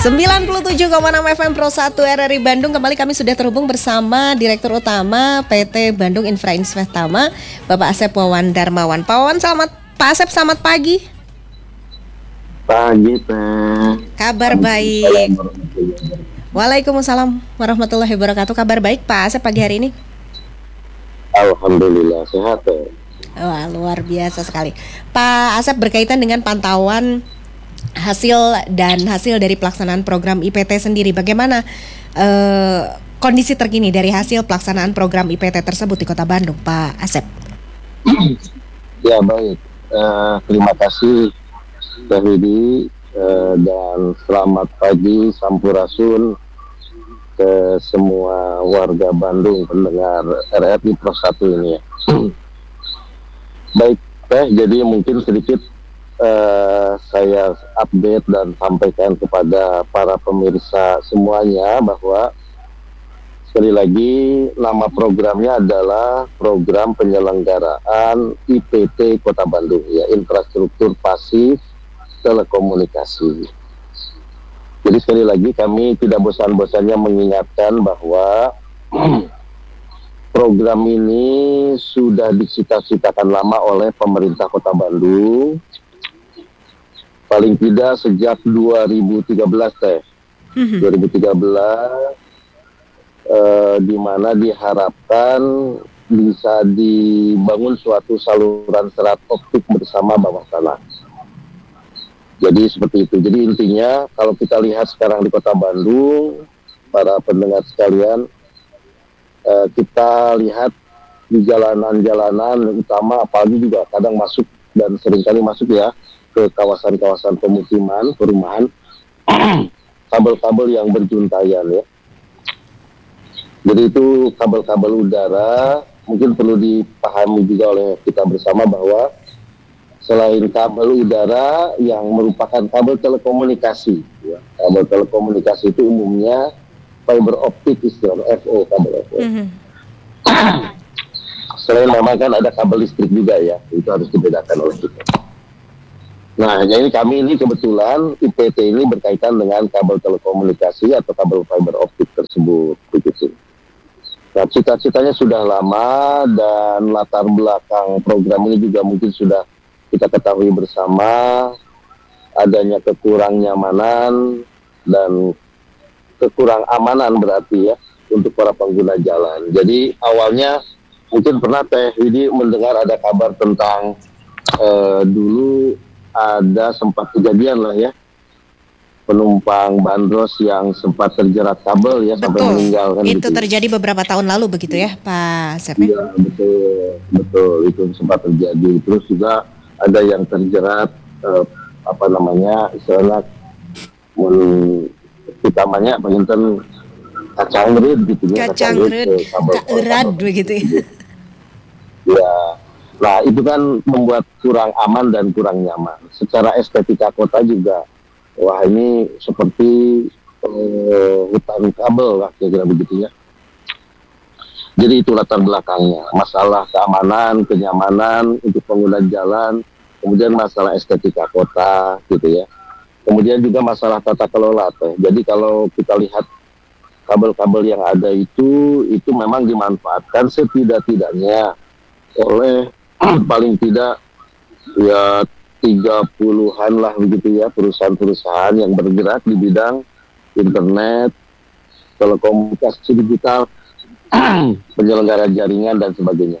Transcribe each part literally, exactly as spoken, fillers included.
sembilan puluh tujuh koma enam F M Pro satu R R I Bandung. Kembali kami sudah terhubung bersama Direktur Utama P T Bandung Infra Investama, Bapak Asep Wawan Darmawan. Pak Wawan, selamat Pak Asep, selamat pagi. Pagi, Pak. Kabar baik. Waalaikumsalam warahmatullahi wabarakatuh. Kabar baik Pak Asep pagi hari ini? Alhamdulillah sehat, Pak. Wah, luar biasa sekali. Pak Asep, berkaitan dengan pantauan hasil dan hasil dari pelaksanaan program I P T sendiri, bagaimana eh, kondisi terkini dari hasil pelaksanaan program I P T tersebut di Kota Bandung, Pak Asep? Ya, baik. Uh, terima kasih, Pak Widi, uh, dan selamat pagi sampurasun ke semua warga Bandung pendengar R R I Pro satu ini ya. Baik, Teh, jadi mungkin sedikit Uh, saya update dan sampaikan kepada para pemirsa semuanya bahwa sekali lagi nama programnya adalah Program Penyelenggaraan I P T Kota Bandung, ya, Infrastruktur Pasif Telekomunikasi. Jadi sekali lagi kami tidak bosan-bosannya mengingatkan bahwa program ini sudah dicita-citakan lama oleh pemerintah Kota Bandung. Paling tidak sejak dua ribu tiga belas, Teh. Mm-hmm. dua ribu tiga belas, eh, di mana diharapkan bisa dibangun suatu saluran serat optik bersama bawah tanah. Jadi seperti itu. Jadi intinya kalau kita lihat sekarang di Kota Bandung, para pendengar sekalian, eh, kita lihat di jalanan-jalanan utama, apalagi juga kadang masuk dan seringkali masuk ya, ke kawasan-kawasan pemukiman, perumahan, kabel-kabel yang berjuntayan ya. Jadi itu kabel-kabel udara, mungkin perlu dipahami juga oleh kita bersama bahwa selain kabel udara yang merupakan kabel telekomunikasi, ya, kabel telekomunikasi itu umumnya fiber optik istilah F O, kabel F O. Mm-hmm. Selain memang kan ada kabel listrik juga ya, itu harus dibedakan oleh kita. Nah, jadi kami ini kebetulan I P T ini berkaitan dengan kabel telekomunikasi atau kabel fiber optik tersebut, begitu. Nah, cita-citanya sudah lama dan latar belakang program ini juga mungkin sudah kita ketahui bersama, adanya kekurang nyamanan dan kekurang amanan berarti ya untuk para pengguna jalan. Jadi awalnya mungkin pernah Teh Widi mendengar ada kabar tentang uh, dulu ada sempat kejadian lah ya, penumpang bandros yang sempat terjerat kabel ya. Betul. Sampai meninggal kan. Itu gitu. Terjadi beberapa tahun lalu begitu ya Pak Asep? Iya, betul, betul, itu sempat terjadi. Terus juga ada yang terjerat eh, apa namanya istilahnya utamanya penginten kacang red gitu ya. Kacang red, erat begitu ya. Ya. Nah, itu kan membuat kurang aman dan kurang nyaman. Secara estetika kota juga, wah ini seperti uh, hutan kabel lah, kira-kira begitu ya. Jadi itu latar belakangnya. Masalah keamanan, kenyamanan untuk pengguna jalan, kemudian masalah estetika kota, gitu ya. Kemudian juga masalah tata kelola. Teh. Jadi kalau kita lihat kabel-kabel yang ada itu, itu memang dimanfaatkan setidak-tidaknya oleh paling tidak ya tiga puluhan lah begitu ya perusahaan-perusahaan yang bergerak di bidang internet, telekomunikasi digital, penyelenggara jaringan dan sebagainya.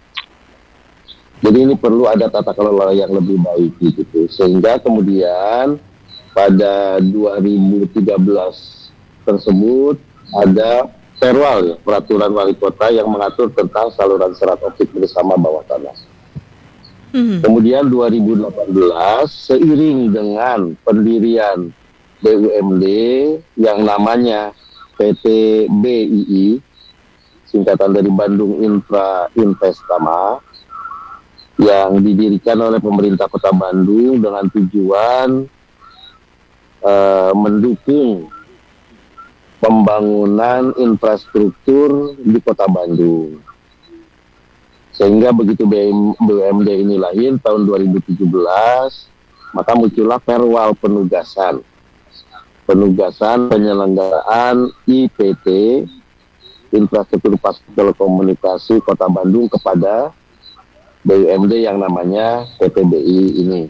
Jadi ini perlu ada tata kelola yang lebih baik gitu. Sehingga kemudian pada dua ribu tiga belas tersebut ada perwal ya, peraturan wali kota yang mengatur tentang saluran serat optik bersama bawah tanah. Hmm. Kemudian dua ribu delapan belas seiring dengan pendirian B U M D yang namanya P T B I I, singkatan dari Bandung Infra Investama, yang didirikan oleh pemerintah Kota Bandung dengan tujuan uh, mendukung pembangunan infrastruktur di Kota Bandung. Sehingga begitu B U M D ini lahir tahun dua ribu tujuh belas, maka muncullah perwal penugasan penugasan penyelenggaraan I P T, infrastruktur pasif telekomunikasi Kota Bandung, kepada B U M D yang namanya P T B I ini.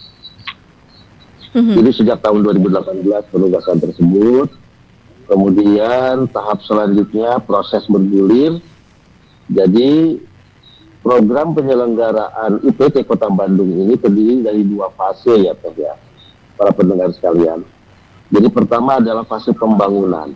Mm-hmm. Jadi sejak tahun dua ribu delapan belas penugasan tersebut, kemudian tahap selanjutnya proses bergulir. Jadi program penyelenggaraan I P T Kota Bandung ini terdiri dari dua fase ya, Teh ya, para pendengar sekalian. Jadi pertama adalah fase pembangunan.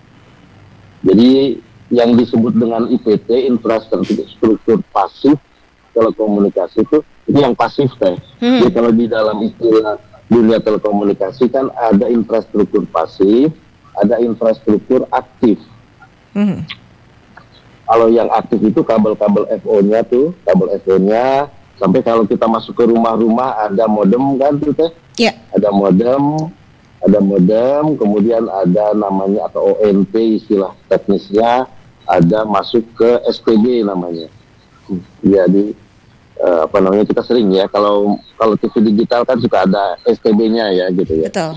Jadi yang disebut dengan I P T, infrastruktur pasif telekomunikasi, itu itu yang pasif, Teh. Hmm. Jadi kalau di dalam istilah dunia telekomunikasi kan ada infrastruktur pasif, ada infrastruktur aktif. Hmm. Kalau yang aktif itu kabel-kabel F O-nya tuh, kabel F O-nya, sampai kalau kita masuk ke rumah-rumah ada modem kan tuh, Teh? Iya. Ada modem, ada modem, kemudian ada namanya atau O N T istilah teknisnya, ada masuk ke S T B namanya. Jadi uh, apa namanya, kita sering ya kalau kalau T V digital kan suka ada S T B-nya ya gitu ya. Betul.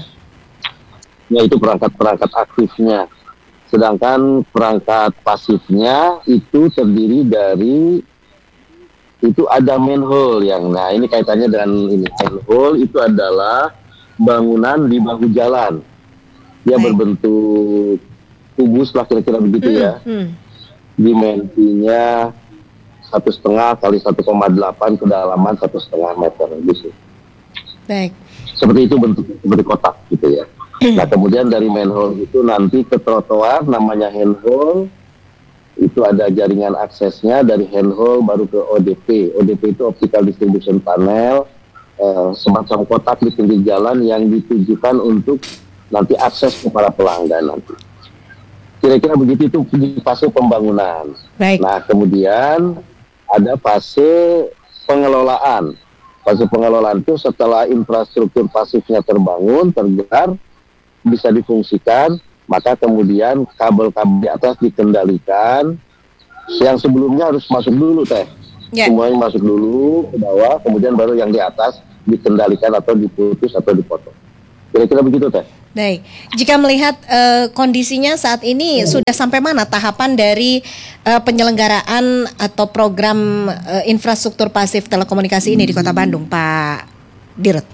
Ya itu perangkat-perangkat aktifnya. Sedangkan perangkat pasifnya itu terdiri dari, itu ada manhole yang, nah ini kaitannya dengan ini. Manhole itu adalah bangunan di bahu jalan. Dia Baik. berbentuk kubus lah kira-kira begitu hmm, ya. Hmm. Dimensinya satu setengah kali satu koma delapan, kedalaman satu setengah meter gitu. Baik. Seperti itu bentuk, seperti kotak gitu ya. Nah kemudian dari manhole itu nanti ke trotoar namanya handhole. Itu ada jaringan aksesnya, dari handhole baru ke O D P. O D P itu optical distribution panel. Uh, semacam kotak di pinggir jalan yang ditujukan untuk nanti akses kepada pelanggan nanti. Kira-kira begitu, itu di fase pembangunan. Baik. Nah kemudian ada fase pengelolaan. Fase pengelolaan itu setelah infrastruktur pasifnya terbangun, tergelar, bisa difungsikan, maka kemudian kabel-kabel di atas dikendalikan. Yang sebelumnya harus masuk dulu, Teh. Yeah. Semuanya masuk dulu ke bawah, kemudian baru yang di atas dikendalikan atau diputus atau dipotong. Kira-kira begitu, Teh. Baik, jika melihat uh, kondisinya saat ini hmm. sudah sampai mana tahapan dari uh, penyelenggaraan atau program uh, infrastruktur pasif telekomunikasi ini di Kota Bandung, Pak Dirut?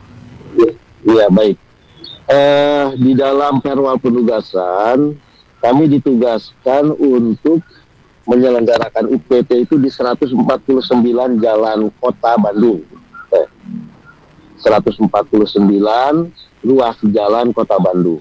Iya, baik. Uh, di dalam perwal penugasan, kami ditugaskan untuk menyelenggarakan I P T itu di seratus empat puluh sembilan jalan Kota Bandung. Eh, seratus empat puluh sembilan ruas jalan Kota Bandung.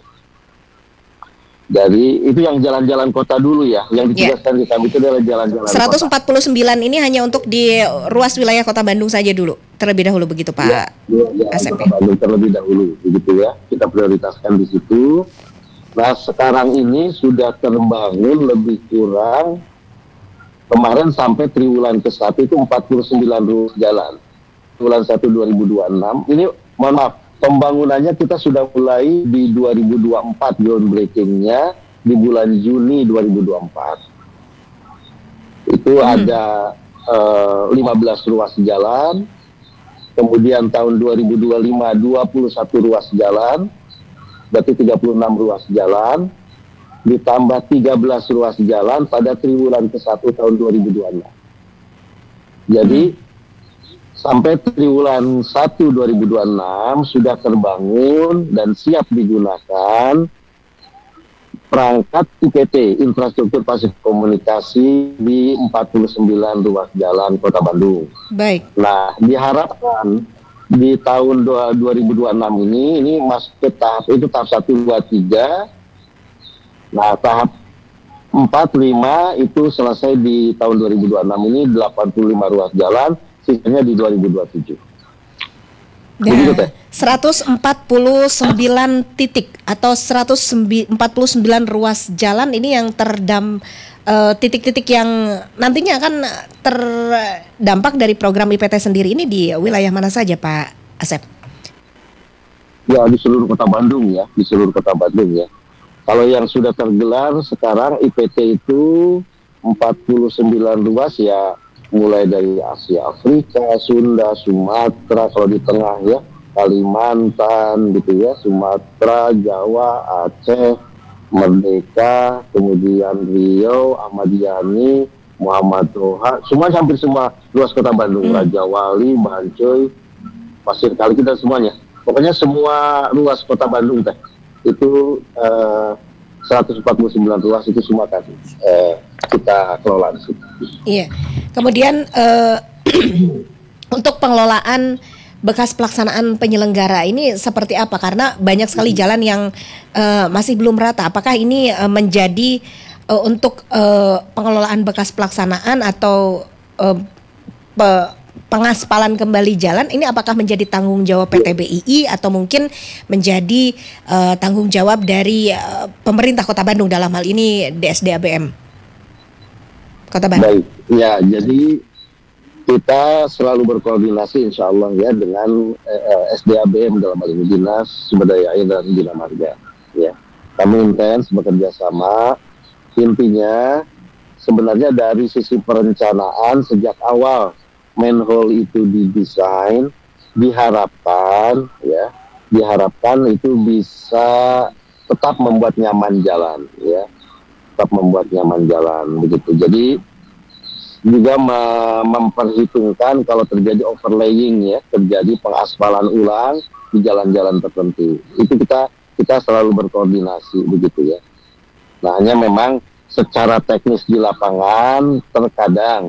Jadi itu yang jalan-jalan kota dulu ya, yang ditugaskan yeah. di kami itu adalah jalan-jalan seratus empat puluh sembilan kota. Ini hanya untuk di ruas wilayah Kota Bandung saja dulu, terlebih dahulu begitu Pak ya, S M P. Kota Bandung terlebih dahulu begitu ya, kita prioritaskan di situ. Nah sekarang ini sudah terbangun lebih kurang, kemarin sampai triwulan ke satu itu empat puluh sembilan ruas jalan. Triwulan satu dua ribu dua puluh enam ini, mohon maaf, pembangunannya kita sudah mulai di dua ribu dua puluh empat, groundbreaking-nya di bulan Juni dua ribu dua puluh empat. Itu hmm. ada uh, lima belas ruas jalan, kemudian tahun dua ribu dua puluh lima dua puluh satu ruas jalan, berarti tiga puluh enam ruas jalan, ditambah tiga belas ruas jalan pada triwulan ke satu tahun dua ribu dua puluh enam. Jadi hmm. sampai triwulan satu dua ribu dua puluh enam sudah terbangun dan siap digunakan perangkat I P T, infrastruktur pasif komunikasi, di empat puluh sembilan ruas jalan Kota Bandung. Baik. Nah, diharapkan di tahun dua ribu dua puluh enam ini, ini masuk ke tahap, itu tahap satu, dua, tiga. Nah, tahap empat, lima itu selesai di tahun dua ribu dua puluh enam ini, delapan puluh lima ruas jalan, sisanya di dua ribu dua puluh tujuh. Nah, seratus empat puluh sembilan titik atau seratus empat puluh sembilan ruas jalan ini yang terdam, uh, titik-titik yang nantinya akan terdampak dari program I P T sendiri ini di wilayah mana saja, Pak Asep? Ya, di seluruh Kota Bandung ya, di seluruh Kota Bandung ya. Kalau yang sudah tergelar sekarang I P T itu empat puluh sembilan ruas ya, mulai dari Asia, Afrika, Sunda, Sumatera, kalau di tengah ya, Kalimantan gitu ya, Sumatera, Jawa, Aceh, Merdeka, kemudian Riau, Ahmad Yani, Muhammad Toha, semua hampir semua luas kota Bandung, Hmm. Raja Wali, Bancoy, Pasir Kaliki dan semuanya. Pokoknya semua luas kota Bandung teh itu eh, seratus empat puluh sembilan ruas itu semua kan eh, kita kelola di situ. Iya. Kemudian eh, untuk pengelolaan bekas pelaksanaan penyelenggara ini seperti apa? Karena banyak sekali jalan yang eh, masih belum rata. Apakah ini eh, menjadi eh, untuk eh, pengelolaan bekas pelaksanaan atau eh, pe- pengaspalan kembali jalan ini apakah menjadi tanggung jawab P T B I I atau mungkin menjadi eh, tanggung jawab dari eh, pemerintah Kota Bandung, dalam hal ini D S D A B M Kota Bandung? Baik, ya jadi kita selalu berkoordinasi insya Allah ya dengan eh, S D A B M dalam hal ini Dinas Sumber Daya Air dan Bina Marga. Ya, kami intens bekerja sama. Intinya sebenarnya dari sisi perencanaan sejak awal manhole itu didesain, diharapkan ya, diharapkan itu bisa tetap membuat nyaman jalan ya, tetap membuat nyaman jalan begitu. Jadi juga memperhitungkan kalau terjadi overlaying ya, terjadi pengaspalan ulang di jalan-jalan tertentu. Itu kita kita selalu berkoordinasi begitu ya. Nah, hanya memang secara teknis di lapangan terkadang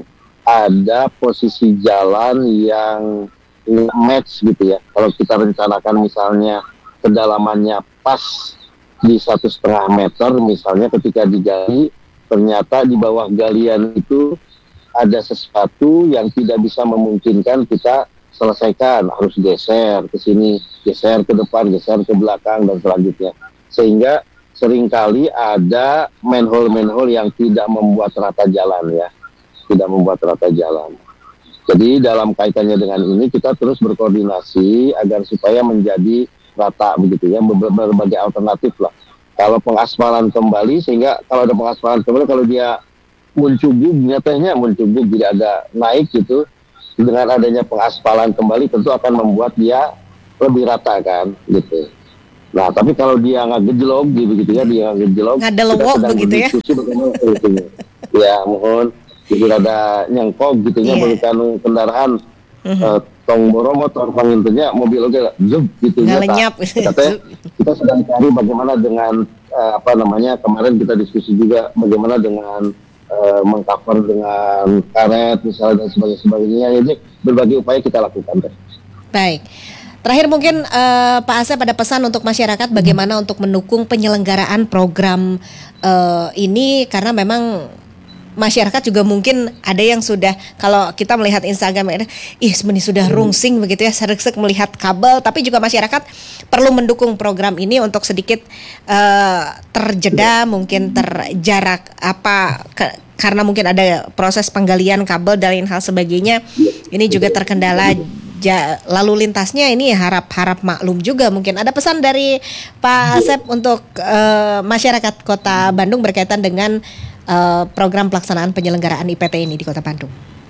ada posisi jalan yang match gitu ya. Kalau kita rencanakan misalnya kedalamannya pas di satu setengah meter misalnya, ketika digali ternyata di bawah galian itu ada sesuatu yang tidak bisa memungkinkan kita selesaikan, harus geser ke sini, geser ke depan, geser ke belakang dan selanjutnya. Sehingga seringkali ada manhole-manhole yang tidak membuat rata jalan ya, tidak membuat rata jalan. Jadi dalam kaitannya dengan ini kita terus berkoordinasi agar supaya menjadi rata begitu ya, berbagai alternatif lah. Kalau pengaspalan kembali, sehingga kalau ada pengaspalan kembali, kalau dia muncugug, nyatanya muncugug jadi ada naik gitu, dengan adanya pengaspalan kembali tentu akan membuat dia lebih rata kan gitu. Nah tapi kalau dia nggak gejlog gitu gitu ya, dia nggak gejlog, kita Ngadelewok sedang begitu ya? berdiskusi bagaimana solusinya. Ya mohon jadi ada nyengkok gitu ya, Iya. berikan kendaraan Mhm. eh, tong boro motor pangintennya mobil oke lah zup gitu Nggak ya. lenyap. Katanya kita sedang cari bagaimana dengan eh, apa namanya, kemarin kita diskusi juga bagaimana dengan uh, mengcover dengan karet misalnya dan sebagainya. Jadi berbagai upaya kita lakukan. Baik. Terakhir mungkin eh, Pak Asep ada pesan untuk masyarakat bagaimana untuk mendukung penyelenggaraan program eh, ini, karena memang masyarakat juga mungkin ada yang sudah, kalau kita melihat Instagram, ih sebenarnya sudah rungsing begitu ya, serik-serik melihat kabel, tapi juga masyarakat perlu mendukung program ini untuk sedikit uh, terjeda, mungkin terjarak apa ke, karena mungkin ada proses penggalian kabel dan lain hal sebagainya. Ini juga terkendala ja, lalu lintasnya, ini harap-harap maklum juga. Mungkin ada pesan dari Pak Asep untuk uh, masyarakat Kota Bandung berkaitan dengan Uh, program pelaksanaan penyelenggaraan I P T ini di Kota Bandung.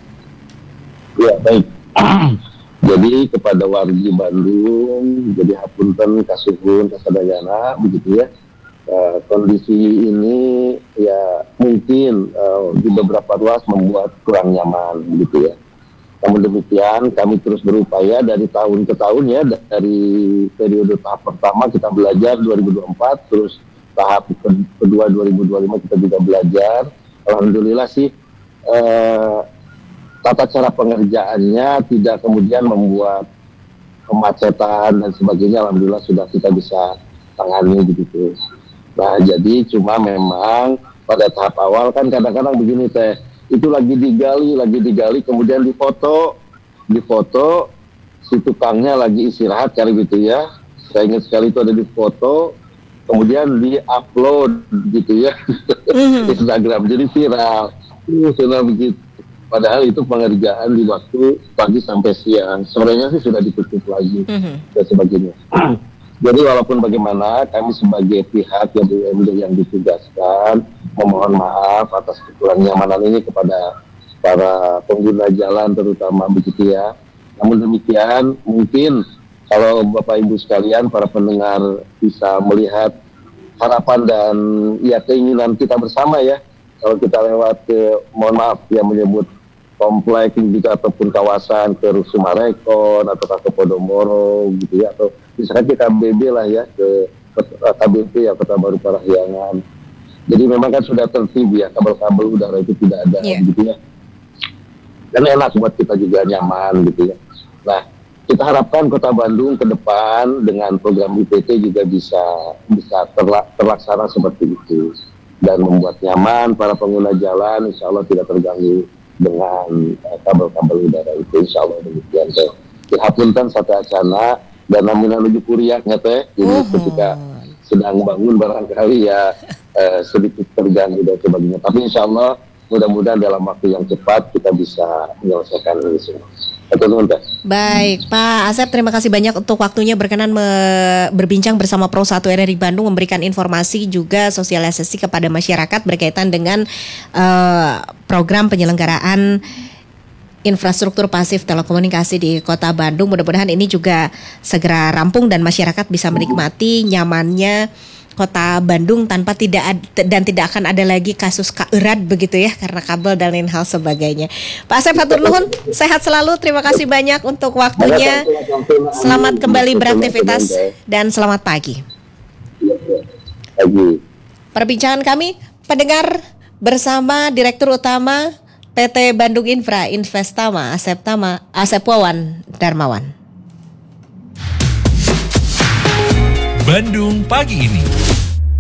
Ya baik. Jadi kepada wargi Bandung, jadi hapunten kasuhun kasadayana begitu ya. Uh, kondisi ini ya mungkin uh, di beberapa ruas membuat kurang nyaman begitu ya. Namun demikian kami terus berupaya dari tahun ke tahun ya, dari periode tahap pertama kita belajar dua ribu dua puluh empat, terus tahap kedua dua ribu dua puluh lima kita juga belajar. Alhamdulillah sih eh, tata cara pengerjaannya tidak kemudian membuat kemacetan dan sebagainya. Alhamdulillah sudah kita bisa tangani begitu. Nah jadi cuma memang pada tahap awal kan kadang-kadang begini teh, itu lagi digali, lagi digali kemudian difoto, difoto si tukangnya lagi istirahat kali gitu ya. Saya ingat sekali itu ada di foto, kemudian di-upload gitu ya mm-hmm. Instagram, jadi viral. Uh, sudah begitu. Padahal itu pengerjaan di waktu pagi sampai siang. Sorenya sih sudah ditutup lagi mm-hmm. dan sebagainya. Jadi walaupun bagaimana kami sebagai pihak yang B U M D yang ditugaskan memohon maaf atas kekurang nyamanan ini kepada para pengguna jalan terutama begitu ya. Namun demikian mungkin kalau Bapak Ibu sekalian, para pendengar bisa melihat harapan dan ya keinginan kita bersama ya. Kalau kita lewat ke, mohon maaf ya menyebut komplek juga ataupun kawasan ke Sumarekon atau ke Podomoro gitu ya, atau misalkan ke K B B lah ya, ke K B P ya, Kota Baru Parahyangan. Jadi memang kan sudah tertib ya, kabel-kabel udara itu tidak ada yeah. gitu ya. Dan enak buat kita juga, nyaman gitu ya. Nah, kita harapkan Kota Bandung ke depan dengan program I P T juga bisa bisa terla, terlaksana seperti itu dan membuat nyaman para pengguna jalan, insya Allah tidak terganggu dengan uh, kabel-kabel udara itu, insya Allah demikian teh. Dihapunten satu acana dan namun menuju kuriaknya teh, ini ketika sedang bangun barangkali ya uh, sedikit terganggu dan sebagainya. Tapi insya Allah mudah-mudahan dalam waktu yang cepat kita bisa menyelesaikan ini semua. Baik, Pak Asep, terima kasih banyak untuk waktunya berkenan me- berbincang bersama Pro satu R R I Bandung, memberikan informasi juga sosialisasi kepada masyarakat berkaitan dengan uh, program penyelenggaraan infrastruktur pasif telekomunikasi di Kota Bandung. Mudah-mudahan ini juga segera rampung dan masyarakat bisa menikmati nyamannya Kota Bandung tanpa tidak ad, dan tidak akan ada lagi kasus kaurat begitu ya karena kabel dan lain hal sebagainya. Pak Asep hatur nuhun, sehat selalu. Terima kasih banyak untuk waktunya. Selamat kembali beraktivitas dan selamat pagi. Perbincangan kami pendengar bersama Direktur Utama P T Bandung Infra Investama Asep Tama Asep Wawan Darmawan. Bandung pagi ini.